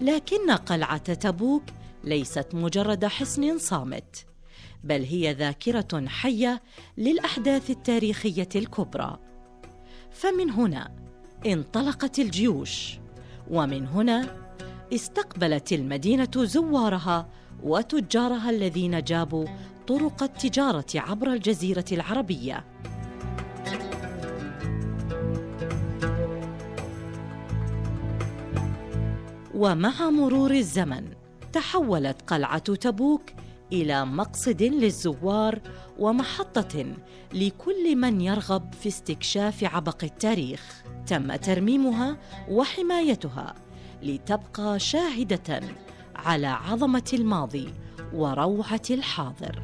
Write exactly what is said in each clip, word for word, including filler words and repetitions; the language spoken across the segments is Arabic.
لكن قلعة تبوك ليست مجرد حصن صامت، بل هي ذاكرة حية للأحداث التاريخية الكبرى. فمن هنا انطلقت الجيوش، ومن هنا استقبلت المدينة زوارها وتجارها الذين جابوا طرق التجارة عبر الجزيرة العربية. ومع مرور الزمن تحولت قلعة تبوك إلى مقصد للزوار ومحطة لكل من يرغب في استكشاف عبق التاريخ. تم ترميمها وحمايتها لتبقى شاهدة على عظمة الماضي وروعة الحاضر.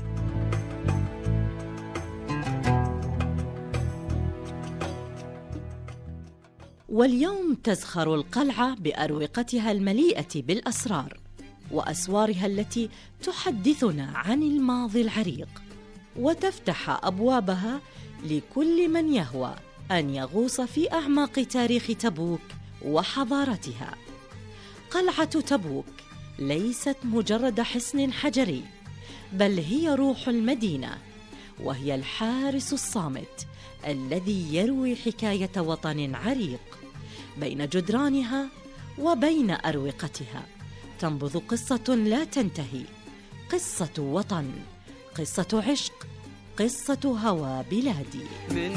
واليوم تزخر القلعة بأروقتها المليئة بالأسرار وأسوارها التي تحدثنا عن الماضي العريق، وتفتح أبوابها لكل من يهوى أن يغوص في أعماق تاريخ تبوك وحضارتها. قلعة تبوك ليست مجرد حصن حجري، بل هي روح المدينة، وهي الحارس الصامت الذي يروي حكاية وطن عريق. بين جدرانها وبين أروقتها تنبض قصة لا تنتهي، قصة وطن، قصة عشق، قصة هوى بلادي.